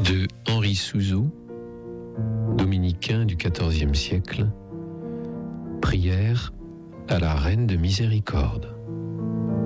de Henri Souzou, dominicain du XIVe siècle, prière à la Reine de Miséricorde.